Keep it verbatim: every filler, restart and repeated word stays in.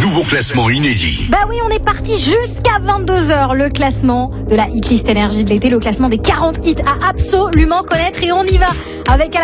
nouveau classement inédit. Bah oui, on est parti jusqu'à vingt-deux heures. Le classement de la hitlist énergie de l'été, le classement des quarante hits à absolument connaître. Et on y va avec à la